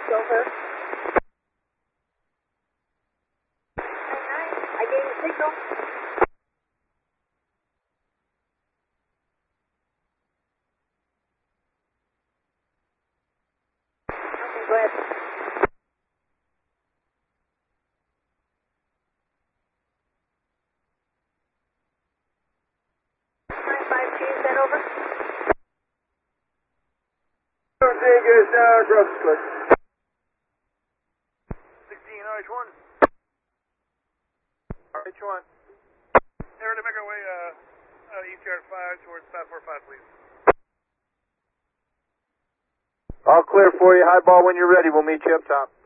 over. 99, I gave you signal. Okay, go ahead. Over. Vegas, Groves, 16 RH1. RH1. Hey, we're to make our way out of East Yard 5 towards 545, please. All clear for you. High ball when you're ready. We'll meet you up top.